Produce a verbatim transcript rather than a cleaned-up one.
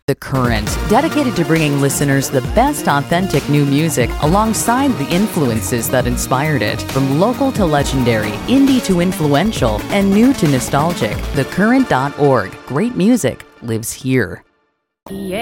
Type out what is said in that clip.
The Current, dedicated to bringing listeners the best authentic new music alongside the influences that inspired it. From local to legendary, indie to influential, and new to nostalgic. the current dot org. Great music lives here. Yeah.